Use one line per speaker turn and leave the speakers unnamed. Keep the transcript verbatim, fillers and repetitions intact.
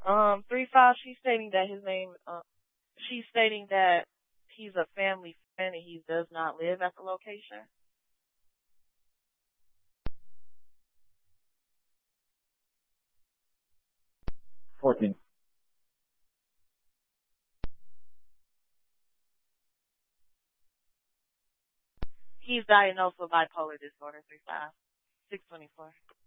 Um, three five. She's stating that his name. Uh, she's stating that he's a family friend and he does not live at the location.
fourteen.
He's diagnosed with bipolar disorder. Three five. Six twenty four.